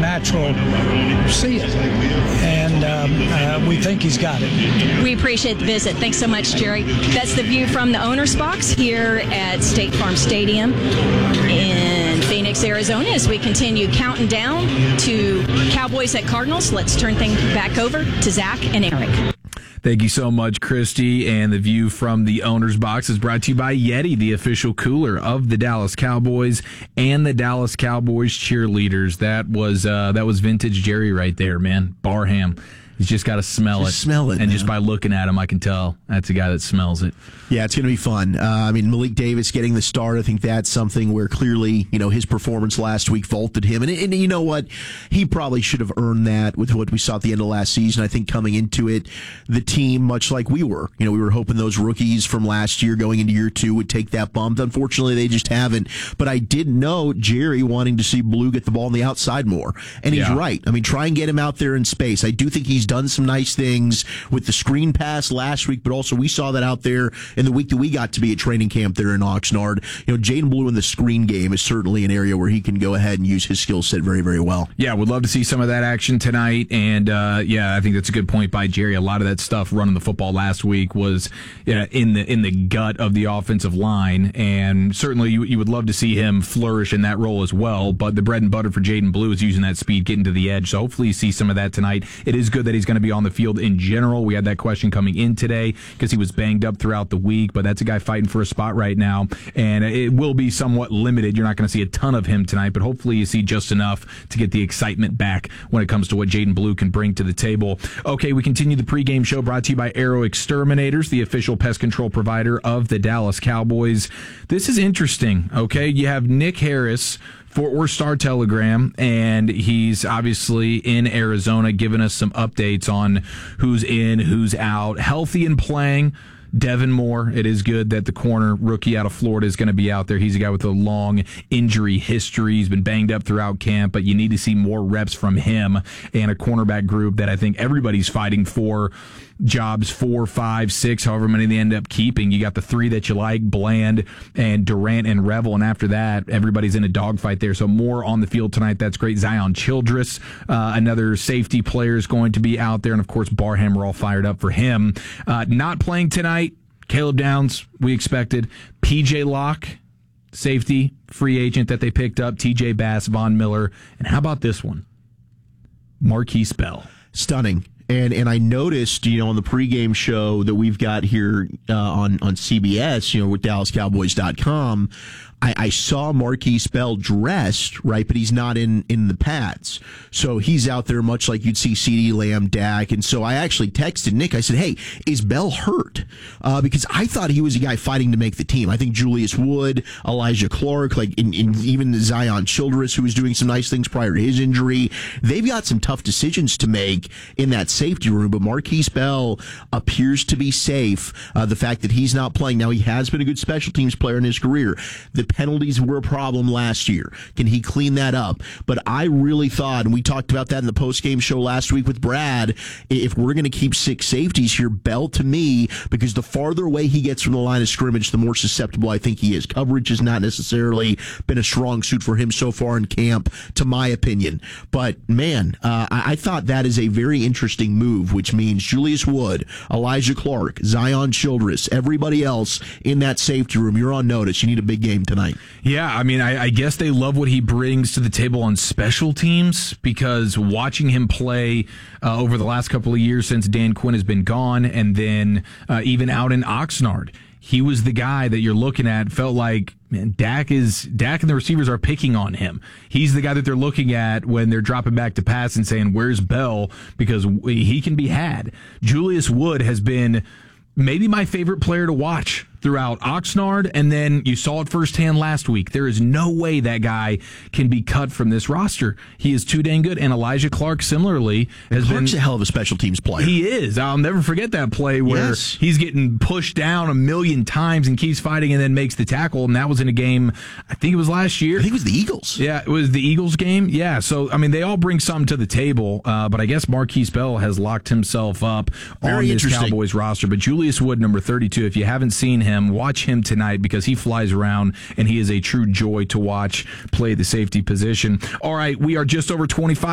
natural see it. And we think he's got it. We appreciate the visit. Thanks so much, Jerry. That's the view from the owner's box here at State Farm Stadium in Phoenix, Arizona, as we continue counting down to Cowboys at Cardinals. Let's turn things back over to Zach and Eric. Thank you so much, Christy. And the view from the owner's box is brought to you by Yeti, the official cooler of the Dallas Cowboys and the Dallas Cowboys cheerleaders. That was vintage Jerry right there, man. Barham. He's just got to smell it. And man. Just by looking at him, I can tell that's a guy that smells it. Yeah, it's going to be fun. Malik Davis getting the start, I think that's something where clearly, his performance last week vaulted him. And you know what? He probably should have earned that with what we saw at the end of last season. I think coming into it, the team, much like we were, we were hoping those rookies from last year going into year two would take that bump. Unfortunately, they just haven't. But I did know Jerry wanting to see Blue get the ball on the outside more. And he's right. Try and get him out there in space. I do think he's done some nice things with the screen pass last week, but also we saw that out there in the week that we got to be at training camp there in Oxnard. Jaden Blue in the screen game is certainly an area where he can go ahead and use his skill set very, very well. Yeah, would love to see some of that action tonight. And I think that's a good point by Jerry. A lot of that stuff running the football last week was in the gut of the offensive line, and certainly you would love to see him flourish in that role as well. But the bread and butter for Jaden Blue is using that speed, getting to the edge. So hopefully you see some of that tonight. It is good that he's going to be on the field in general. We had that question coming in today because he was banged up throughout the week, but that's a guy fighting for a spot right now, and it will be somewhat limited. You're not going to see a ton of him tonight, but hopefully you see just enough to get the excitement back when it comes to what Jaden Blue can bring to the table. Okay, we continue the pregame show brought to you by Arrow Exterminators, the official pest control provider of the Dallas Cowboys. This is interesting, okay? You have Nick Harris, Fort Worth Star-Telegram, and he's obviously in Arizona giving us some updates on who's in, who's out, healthy and playing. Devin Moore, it is good that the corner rookie out of Florida is going to be out there. He's a guy with a long injury history. He's been banged up throughout camp, but you need to see more reps from him and a cornerback group that I think everybody's fighting for jobs 4, 5, 6, however many they end up keeping. You got the three that you like, Bland and Durant and Revel, and after that, everybody's in a dogfight there. So more on the field tonight. That's great. Zion Childress, another safety player, is going to be out there, and of course Barham. We're all fired up for him. Not playing tonight, Caleb Downs, we expected. PJ Locke, safety, free agent that they picked up. TJ Bass, Von Miller, and how about this one? Marquise Bell. Stunning. And I noticed, on the pregame show that we've got here on CBS, with DallasCowboys.com, I saw Marquise Bell dressed, right, but he's not in the pads. So he's out there much like you'd see CeeDee Lamb, Dak. And so I actually texted Nick. I said, hey, is Bell hurt? Because I thought he was a guy fighting to make the team. I think Julius Wood, Elijah Clark, even Zion Childress, who was doing some nice things prior to his injury, they've got some tough decisions to make in that safety room. But Marquise Bell appears to be safe. The fact that he's not playing. Now, he has been a good special teams player in his career. The penalties were a problem last year. Can he clean that up? But I really thought, and we talked about that in the post-game show last week with Brad, if we're going to keep 6 safeties here, Bell to me, because the farther away he gets from the line of scrimmage, the more susceptible I think he is. Coverage has not necessarily been a strong suit for him so far in camp, to my opinion. But, man, I thought that is a very interesting move, which means Julius Wood, Elijah Clark, Zion Childress, everybody else in that safety room, you're on notice. You need a big game tonight. Yeah, I guess they love what he brings to the table on special teams, because watching him play over the last couple of years since Dan Quinn has been gone, and then even out in Oxnard, he was the guy that you're looking at, felt like, man, Dak and the receivers are picking on him. He's the guy that they're looking at when they're dropping back to pass and saying, where's Bell? Because he can be had. Julius Wood has been maybe my favorite player to watch throughout Oxnard, and then you saw it firsthand last week. There is no way that guy can be cut from this roster. He is too dang good. And Elijah Clark similarly has Clark's a hell of a special teams player. He is. I'll never forget that play where he's getting pushed down a million times and keeps fighting and then makes the tackle. And that was in a game, I think it was last year. I think it was the Eagles. Yeah, it was the Eagles game. Yeah, so, they all bring something to the table, but I guess Marquise Bell has locked himself up on this Cowboys roster. But Julius Wood, number 32, if you haven't seen him, watch him tonight, because he flies around and he is a true joy to watch play the safety position. All right, we are just over 25